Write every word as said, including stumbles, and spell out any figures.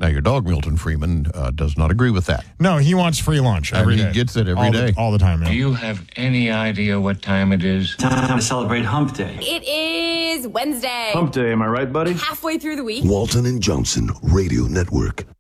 your dog, Milton Freeman, uh, does not agree with that. No, he wants free lunch every and day. he gets it every all day. The, all the time, yeah. Do you have any idea what time it is? Time to celebrate Hump Day. It is Wednesday. Hump Day, am I right, buddy? Halfway through the week. Walton and Johnson Radio Network.